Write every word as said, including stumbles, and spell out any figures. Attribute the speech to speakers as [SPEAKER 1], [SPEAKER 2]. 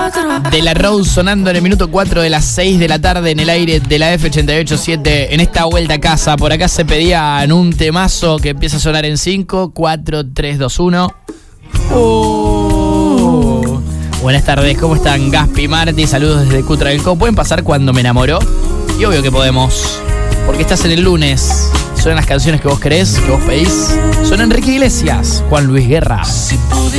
[SPEAKER 1] De la Rose sonando en el minuto cuatro de las seis de la tarde en el aire de la F ochenta y ocho punto siete en esta vuelta a casa. Por acá se pedían un temazo que empieza a sonar en cinco, cuatro, tres, dos, uno. Uh. Buenas tardes, ¿cómo están? Gaspi, Marti, saludos desde Cutra del Co. ¿Pueden pasar cuando me enamoró? Y obvio que podemos, porque estás en el lunes. Suenan las canciones que vos querés, que vos pedís. Son Enrique Iglesias, Juan Luis Guerra.
[SPEAKER 2] Si pudiera